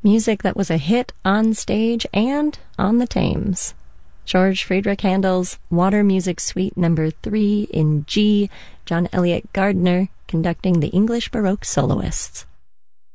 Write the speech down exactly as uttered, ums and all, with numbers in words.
Music that was a hit on stage and on the Thames. George Friedrich Handel's Water Music Suite number three in G, John Elliott Gardner conducting the English Baroque soloists.